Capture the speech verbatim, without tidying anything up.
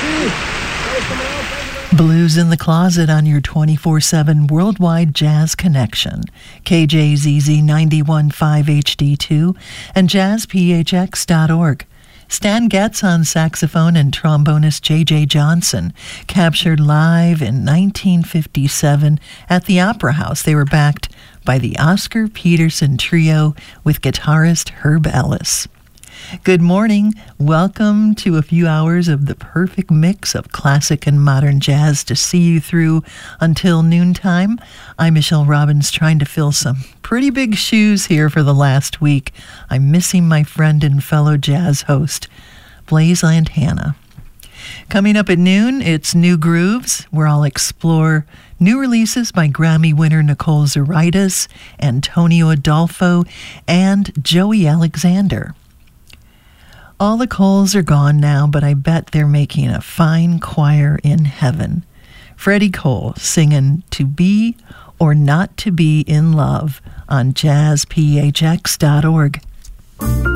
Blues in the Closet on your twenty-four seven worldwide jazz connection. K J Z Z ninety-one point five H D two and jazz p h x dot org. Stan Getz on saxophone and trombonist J J Johnson, captured live in nineteen fifty-seven at the Opera House. They were backed by the Oscar Peterson Trio with guitarist Herb Ellis. Good morning. Welcome to a few hours of the perfect mix of classic and modern jazz to see you through until noontime. I'm Michelle Robbins, trying to fill some pretty big shoes here for the last week. I'm missing my friend and fellow jazz host, Blaise Lantana. Coming up at noon, it's New Grooves, where I'll explore new releases by Grammy winner Nicole Zaritas, Antonio Adolfo, and Joey Alexander. All the Coles are gone now, but I bet they're making a fine choir in heaven. Freddie Cole singing To Be or Not to Be in Love on jazz p h x dot org.